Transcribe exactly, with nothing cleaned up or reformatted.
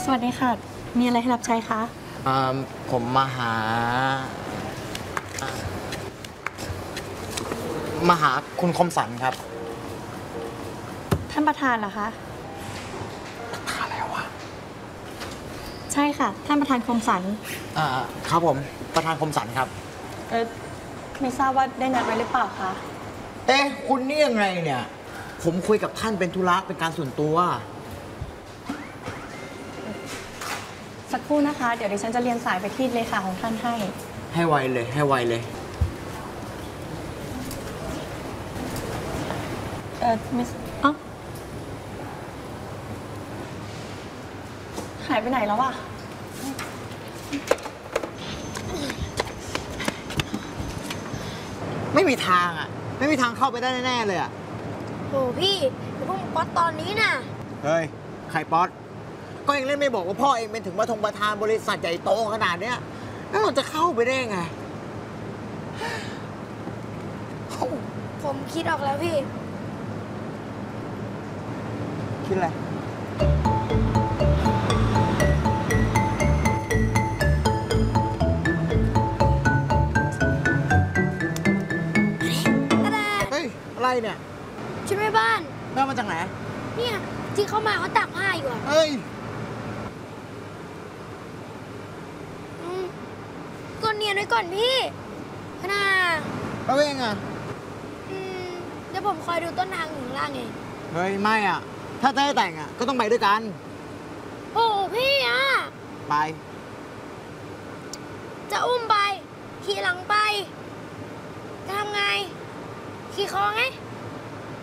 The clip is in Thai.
วัสดีค่ะ มีอะไรให้รับใช้คะอ่าผมมาหา มาหาคุณคมสันครับท่านประธานเหรอคะประธานอะไรวะใช่ค่ะ ท่านประธานคมสันอ่าครับผม ประธานคมสันครับเออไม่ทราบว่าได้นัดไว้หรือเปล่าคะเอ๊ะ คุณนี่ยังไงเนี่ย ผมคุยกับท่านเป็นธุระเป็นการส่วนตัวสักครู่นะคะ เดี๋ยวดิฉันจะเรียนสายไปที่เลขาของท่านให้ให้ไวเลย ให้ไวเลยเออมิสเอ้าหายไปไหนแล้วอะไม่มีทางอ่ะ ไม่มีทางเข้าไปได้แน่ๆเลยอ่ะโหพี่อย่าเพิ่งป๊อตตอนนี้นะเฮ้ย ใครป๊อตก็ยังเล่นไม่บอกว่าพ่อเองเป็นถึงประธงประธานบริษัทใหญ่โตขนาดเนี้ยแล้วเราจะเข้าไปได้ไงผมคิดออกแล้วพี่คิดอะไรตาดาเฮ้ย อะไรเนี่ยชุดแม่บ้านได้มาจากไหนเนี่ยที่เขามาเขาตากผ้าอยู่อะเฮ้ยอืมก็เนียนไว้ก่อนพี่พนาแล้วเองอ่ะอืมเดี๋ยวผมคอยดูต้นทางอยู่ข้างล่างไงเฮ้ย ไม่อ่ะ ถ้าจะให้แต่งอ่ะ ก็ต้องไปด้วยกันโอ้พี่อะไปจะอุ้มไป ขี่หลังไป จะทำไง ขี่คอไง